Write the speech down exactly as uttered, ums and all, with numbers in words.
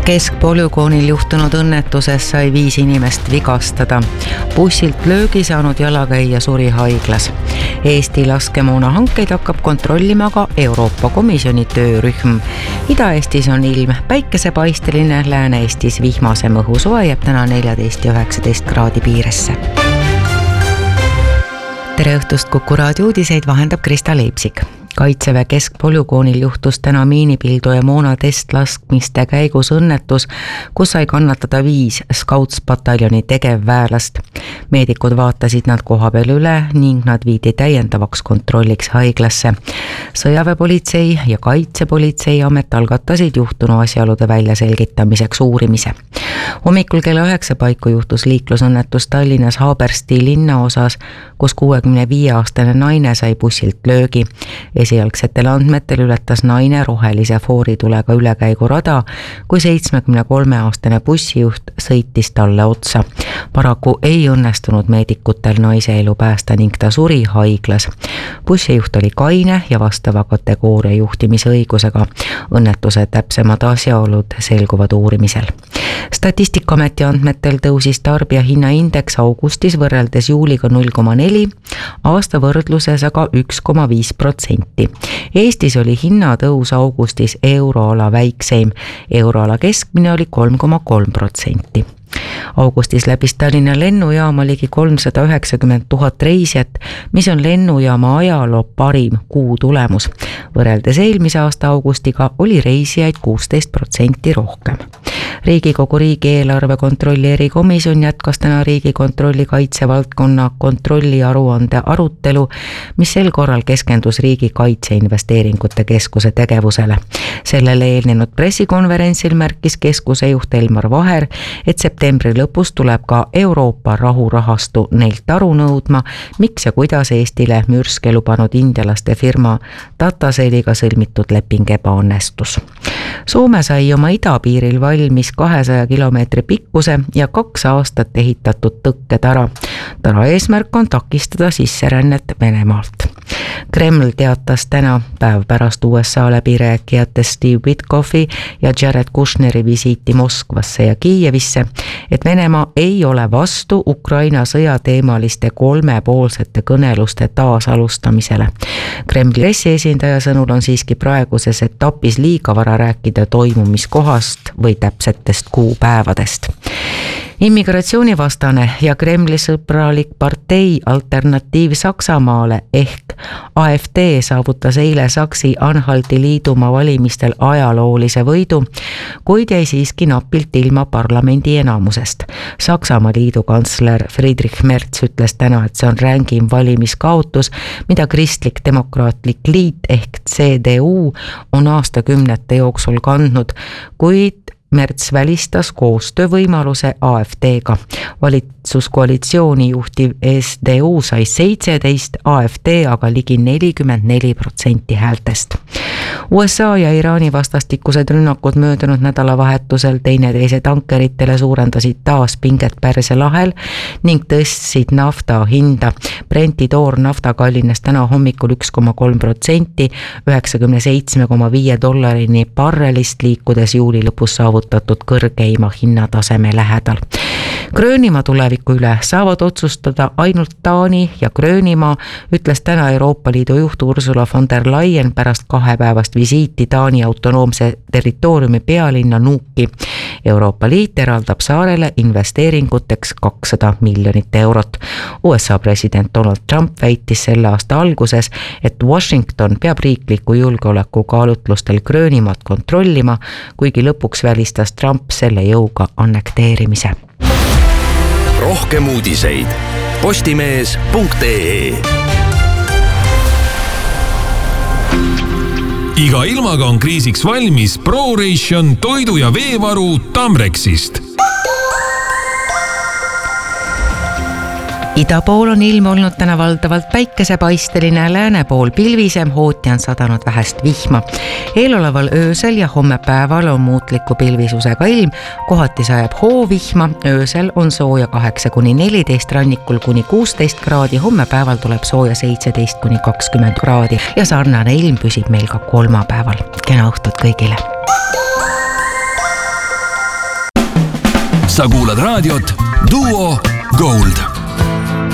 Keskpolügoonil juhtunud õnnetuses sai viis inimest vigastada. Bussilt löögi saanud jalakäija suri haiglas. Eesti laskemoona hankeid hakkab kontrollima ka Euroopa Komisjoni töörühm. Ida-Eestis on ilm päikesepaisteline, Lääne-Eestis vihmasem õhusoe jääb täna neliteist ja üheksateist kraadi piiresse. Tere õhtust, Kuku raadio uudiseid vahendab Krista Leipsik. Kaitseväe keskpolügoonil juhtus täna miinipildu ja moona testlaskmiste käigus õnnetus, kus sai kannatada viis Scouts-pataljoni tegevväelast. Meedikud vaatasid nad koha peal üle ning nad viidi täiendavaks kontrolliks haiglasse. Sõjaväepolitsei ja Kaitsepolitsei amet algatasid juhtunu asjaolude väljaselgitamiseks uurimise. Hommikul kella üheksa paiku juhtus liiklusõnnetus Tallinnas Haabersti linnaosas, kus kuuekümne viie aastane naine sai bussilt löögi. Esialgsetel andmetel ületas naine rohelise fooritulega ülekäigurada, kui seitsmekümne kolme aastane bussijuht sõitis talle otsa. Paraku ei õnnestunud meedikutel naise elu päästa ning ta suri haiglas. Bussijuht oli kaine ja vastava kategooria juhtimisõigusega. Õnnetuse täpsemad asjaolud selguvad uurimisel. Statistikaameti andmetel tõusis tarbijahinnaindeks augustis võrreldes juuliga null koma neli, aasta võrdluses aga üks koma viis protsenti. Eestis oli hinnatõus augustis euroala väikseim, euroala keskmine oli kolm koma kolm protsenti. Augustis läbis Tallinna lennujaama ligi kolmsada üheksakümmend tuhat reisijat, mis on lennujaama ajaloo parim kuu tulemus. Võrreldes eelmise aasta augustiga oli reisijaid kuusteist protsenti rohkem. Riigikogu riigieelarve kontrolli erikomisjon jätkas täna Riigikontrolli kaitsevaldkonna kontrolli aruande arutelu, mis sel korral keskendus Riigi Kaitseinvesteeringute Keskuse tegevusele. Sellele eelnenud pressikonverentsil märkis keskuse juht Elmar Vaher, et septembri lõpus tuleb ka Euroopa rahurahastu neilt aru nõudma, miks ja kuidas Eestile mürske lubanud indialaste firma Dataseliga sõlmitud leping ebaõnnestus. Soome sai oma idapiiril valmis kahesaja kilomeetri pikkuse ja kaks aastat ehitatud tõkketara. Tara eesmärk on takistada sisserännet Venemaalt. Kreml teatas täna päev pärast U S A läbirääkijate Steve Witkoffi ja Jared Kushneri visiiti Moskvasse ja Kiievisse, et Venemaa ei ole vastu Ukraina sõjateemaliste kolmepoolsete kõneluste taasalustamisele. Kremli pressiesindaja sõnul on siiski praeguses etapis liiga vara rääkida toimumiskohast või täpsetest kuupäevadest. Immigratsioonivastane ja Kremli sõbralik partei Alternatiiv Saksamaale ehk A F D saavutas eile Saksi-Anhalti liidumaa valimistel ajaloolise võidu, kuid jäi siiski napilt ilma parlamendi enamusest. Saksamaa liidu kantsler Friedrich Merz ütles täna, et see on rängim valimiskaotus, mida kristlik demokraatlik liit ehk C D U on aastakümnete jooksul kandnud, kuid Merz välistas koostöövõimaluse A F D-ga. Valitsuskoalitsiooni juhtiv S D U sai seitseteist, A F D aga ligi nelikümmend neli protsenti häältest. U S A ja Iraani vastastikused rünnakud möödunud nädalavahetusel teineteise tankeritele suurendasid taas pinget Pärsia lahel ning tõstsid nafta hinda. Brenti toor nafta kallines täna hommikul üks koma kolm protsenti, üheksakümne seitsme koma viis dollarini barrelist, liikudes juuli lõpus saavutatud kõrgeima hinnataseme lähedal. Gröönimaa tuleviku üle saavad otsustada ainult Taani ja Gröönimaa, ütles täna Euroopa Liidu juht Ursula von der Leyen pärast kahepäevast visiiti Taani autonoomse territooriumi pealinna Nuuki. Euroopa Liit eraldab saarele investeeringuteks kakssada miljonit eurot. U S A president Donald Trump väitis selle aasta alguses, et Washington peab riikliku julgeoleku kaalutlustel Gröönimaad kontrollima, kuigi lõpuks välistas Trump selle jõuga annekteerimise. Rohkem uudiseid postimees punkt ee. Iga ilmaga on kriisiks valmis ProRation toidu- ja veevaru Tamrexist. Ida pool on ilm olnud täna valdavalt päikesepaisteline, lääne pool pilvisem, hooti on sadanud vähest vihma. Eeloleval öösel ja homme päeval on muutliku pilvisusega ilm, kohati sajab hoovihma, öösel on sooja kaheksa kuni neliteist, rannikul kuni kuusteist kraadi, homme päeval tuleb sooja seitseteist kuni kakskümmend kraadi ja sarnane ilm püsib meil ka kolmapäeval. Kena õhtut kõigile! sa kuulad raadiot Duo Gold.